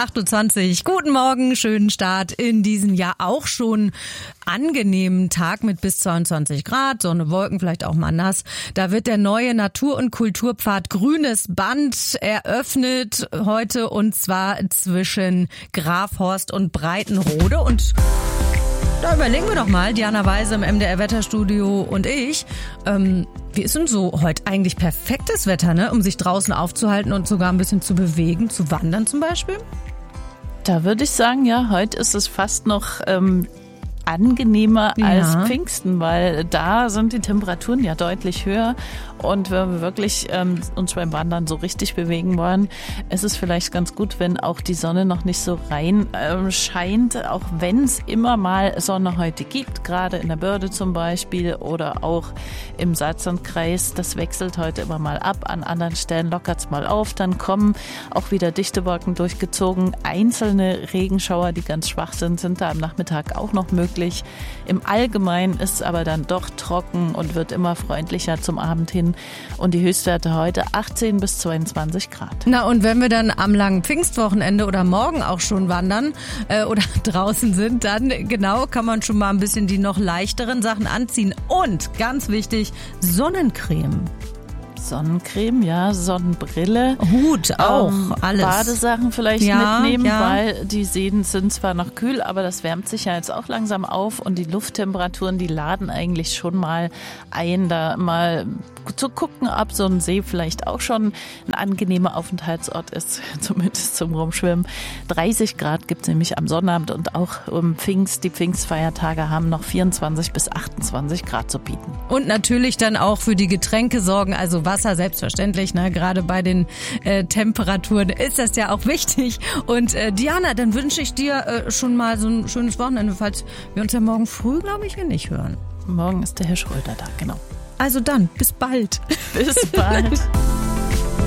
8.20 Uhr. Guten Morgen, schönen Start in diesen ja auch schon angenehmen Tag mit bis 22 Grad, Sonne, Wolken, vielleicht auch mal nass. Da wird der neue Natur- und Kulturpfad Grünes Band eröffnet heute, und zwar zwischen Grafhorst und Breitenrode. Und da überlegen wir doch mal, Diana Weise im MDR Wetterstudio und ich, wie ist denn so heute eigentlich perfektes Wetter, ne? Um sich draußen aufzuhalten und sogar ein bisschen zu bewegen, zu wandern zum Beispiel? Da würde ich sagen, ja, heute ist es fast noch angenehmer als Pfingsten, weil da sind die Temperaturen ja deutlich höher, und wenn wir wirklich uns beim Wandern so richtig bewegen wollen, ist es vielleicht ganz gut, wenn auch die Sonne noch nicht so rein scheint, auch wenn es immer mal Sonne heute gibt, gerade in der Börde zum Beispiel oder auch im Salzlandkreis. Das wechselt heute immer mal ab, an anderen Stellen lockert es mal auf, dann kommen auch wieder dichte Wolken durchgezogen. Einzelne Regenschauer, die ganz schwach sind, sind da am Nachmittag auch noch möglich. Im Allgemeinen ist es aber dann doch trocken und wird immer freundlicher zum Abend hin. Und die Höchstwerte heute 18 bis 22 Grad. Na, und wenn wir dann am langen Pfingstwochenende oder morgen auch schon wandern oder draußen sind, dann genau kann man schon mal ein bisschen die noch leichteren Sachen anziehen. Und ganz wichtig, Sonnencreme. Sonnencreme, ja, Sonnenbrille. Hut auch, alles. Badesachen vielleicht mitnehmen, weil die Seen sind zwar noch kühl, aber das wärmt sich ja jetzt auch langsam auf, und die Lufttemperaturen, die laden eigentlich schon mal ein, da mal zu gucken, ob so ein See vielleicht auch schon ein angenehmer Aufenthaltsort ist, zumindest zum Rumschwimmen. 30 Grad gibt es nämlich am Sonnabend, und auch die Pfingstfeiertage haben noch 24 bis 28 Grad zu bieten. Und natürlich dann auch für die Getränke sorgen, also Wasser selbstverständlich, ne? Gerade bei den Temperaturen ist das ja auch wichtig. Und Diana, dann wünsche ich dir schon mal so ein schönes Wochenende, falls wir uns ja morgen früh, glaube ich, hier nicht hören. Morgen ist der Herr Schröder da, genau. Also dann, bis bald. Bis bald.